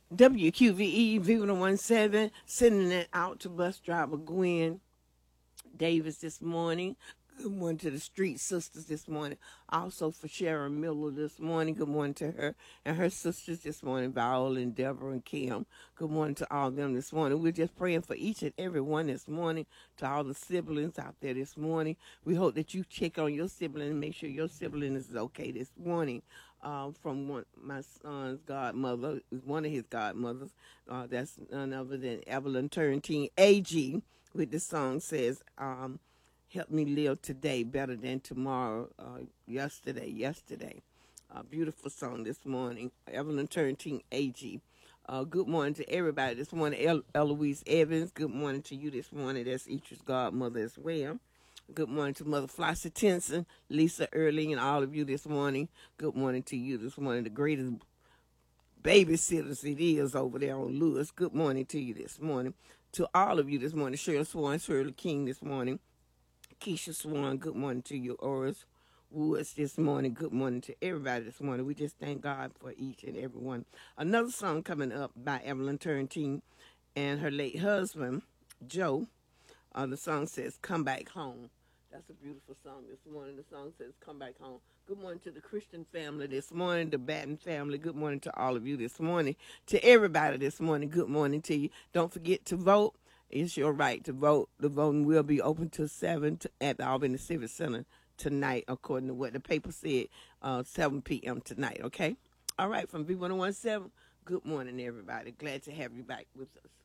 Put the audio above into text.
WQVE V117, sending it out to bus driver Gwen Davis this morning. Good morning to the Street Sisters this morning. Also for Sharon Miller this morning. Good morning to her and her sisters this morning, Viola and Deborah and Kim. Good morning to all of them this morning. We're just praying for each and every one this morning, to all the siblings out there this morning. We hope that you check on your sibling and make sure your sibling is okay this morning. From my son's godmother, one of his godmothers. That's none other than Evelyn Turrentine AG, with the song says, help me live today better than tomorrow. Yesterday. Beautiful song this morning. Evelyn Turrentine AG. Good morning to everybody this morning. Eloise Evans, good morning to you this morning. That's Eatri's godmother as well. Good morning to Mother Flossie Tinson, Lisa Early, and all of you this morning. Good morning to you this morning, the greatest babysitters it is over there on Lewis. Good morning to you this morning. To all of you this morning, Shirley Swan, Shirley King this morning, Keisha Swan, good morning to you, Oris Woods this morning. Good morning to everybody this morning. We just thank God for each and every one. Another song coming up by Evelyn Turrentine and her late husband, Joe. The song says, Come Back Home. That's a beautiful song this morning. The song says, Come Back Home. Good morning to the Christian family this morning, the Batten family. Good morning to all of you this morning. To everybody this morning, good morning to you. Don't forget to vote. It's your right to vote. The voting will be open till 7 at the Albany Civic Center tonight, according to what the paper said, 7 p.m. tonight, okay? All right, from V117, good morning, everybody. Glad to have you back with us.